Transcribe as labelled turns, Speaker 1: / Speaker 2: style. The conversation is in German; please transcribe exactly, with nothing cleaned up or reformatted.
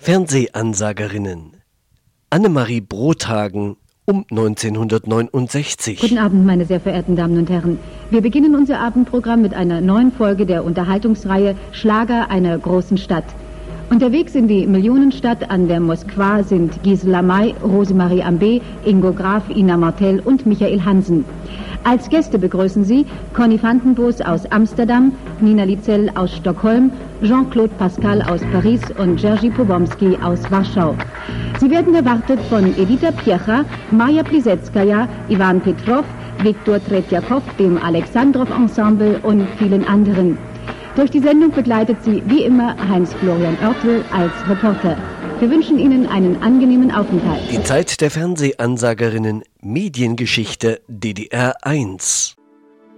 Speaker 1: Fernsehansagerinnen. Annemarie Brothagen um neunzehnhundertneunundsechzig.
Speaker 2: Guten Abend, meine sehr verehrten Damen und Herren. Wir beginnen unser Abendprogramm mit einer neuen Folge der Unterhaltungsreihe Schlager einer großen Stadt. Unterwegs in die Millionenstadt an der Moskwa sind Gisela May, Rosemarie Ambé, Ingo Graf, Ina Martell und Michael Hansen. Als Gäste begrüßen Sie Conny Vandenbos aus Amsterdam, Nina Litzell aus Stockholm, Jean-Claude Pascal aus Paris und Jerzy Powomski aus Warschau. Sie werden erwartet von Edita Piecha, Maja Plisetskaya, Ivan Petrov, Viktor Tretjakov, dem Alexandrov-Ensemble und vielen anderen. Durch die Sendung begleitet Sie wie immer Heinz-Florian Oertel als Reporter. Wir wünschen Ihnen einen angenehmen Aufenthalt.
Speaker 1: Die Zeit der Fernsehansagerinnen, Mediengeschichte D D R eins.